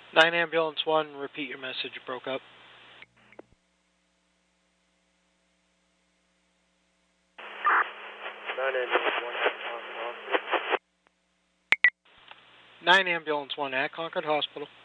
9 Ambulance 1, repeat your message, broke up. 9 Ambulance 1 at Concord Hospital.